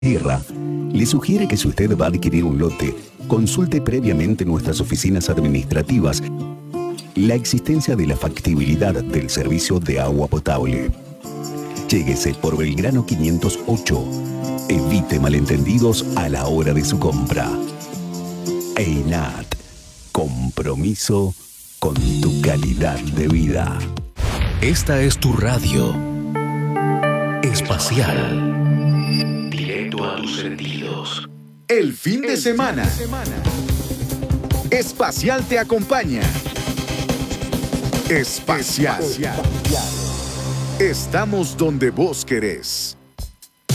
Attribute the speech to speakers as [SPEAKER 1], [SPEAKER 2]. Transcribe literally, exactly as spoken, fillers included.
[SPEAKER 1] Tierra le sugiere que si usted va a adquirir un lote, consulte previamente nuestras oficinas administrativas la existencia de la factibilidad del servicio de agua potable. Lléguese por Belgrano quinientos ocho. Evite malentendidos a la hora de su compra. EINAT. Compromiso con tu calidad de vida.
[SPEAKER 2] Esta es tu radio espacial. Directo a tus sentidos.
[SPEAKER 3] El fin de semana. Espacial te acompaña. Espacial. Estamos donde vos querés.